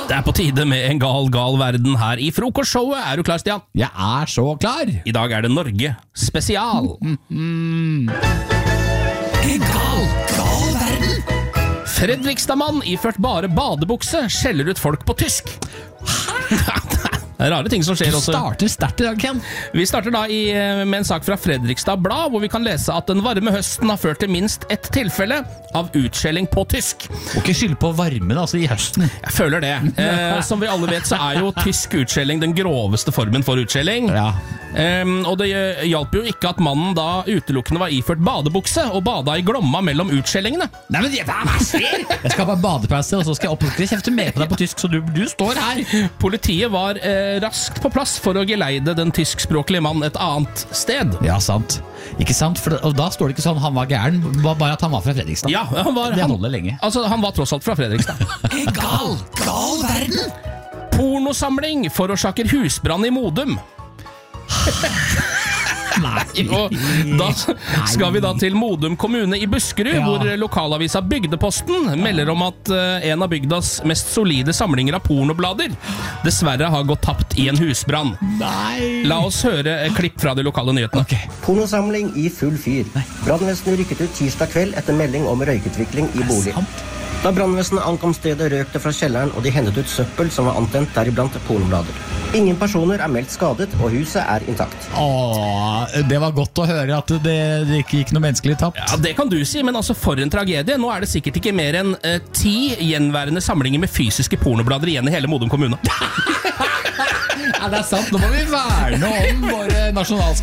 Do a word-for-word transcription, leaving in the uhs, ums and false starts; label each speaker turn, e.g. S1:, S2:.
S1: Det er på tide med en gal, gal verden her i frokostshowet. Er du klar, Stian?
S2: Jeg er så klar.
S1: I dag er det Norge spesial.
S2: Mm, mm. En gal, gal verden.
S1: Fredrikstadmann iført bare badebukse skjeller ut folk på tysk. Det er rare ting som skjer
S2: Du
S1: også.
S2: starter sterkt i dag, Ken.
S1: Vi starter da i, med en sak fra Fredrikstad Blad, hvor vi kan lese at den varme høsten har ført til minst ett tilfelle av utskjelling på tysk.
S2: Og ikke skylde på varmen, altså i høsten.
S1: Jeg føler det. Eh, som vi alle vet, så er jo tysk utskjelling den groveste formen for utskjelling.
S2: Ja.
S1: Um, og det hjalp jo ikke at mannen da utelukkende var iført badebukse og bada i Glomma mellom utskjellingene.
S2: Nei, men hva skjer? Jeg skal bare badepause, og så skal jeg opp og kjefte mer på deg på tysk, så du, du står her.
S1: Politiet var eh, raskt på plass for å geleide den tyskspråklige mannen et annet sted.
S2: Ja, sant. Ikke sant? For, og da står det ikke sånn han var gæren, bare at han var fra Fredrikstad.
S1: Ja, han var,
S2: Det
S1: han,
S2: holder lenge.
S1: altså, han var tross alt fra Fredrikstad.
S2: En gal, gal verden.
S1: Pornosamling forårsaker husbrann i Modum.
S2: Nei.
S1: Og da skal vi da til Modum kommune i Buskerud,
S2: Ja.
S1: hvor lokalavisa Bygdeposten melder om at uh, en av bygdas mest solide samlinger av pornoblader dessverre har gått tapt i en husbrann.
S2: Nei.
S1: La oss høre et klipp fra de lokale nyhetene.
S2: Ok.
S3: Pornosamling i full fyr. Brannvesenet rykket ut tirsdag kveld etter melding om røykutvikling i bolig.
S2: Sant?
S3: Da brannvesenet ankom stedet, røk det fra kjelleren, og de hentet ut søppel som var antent, deriblant pornoblader. Ingen personer er meldt skadet, og huset er intakt.
S2: Åh, det var godt å høre at det, det ikke gikk noe menneskelig tapt.
S1: Ja, det kan du si, men altså for en tragedie. Nå er det sikkert ikke mer enn uh, ti gjenværende samlinger med fysiske pornoblader igjen i hele Modum kommune.
S2: Ja, det er sant. Nå må vi verne om våre nasjonalskatter.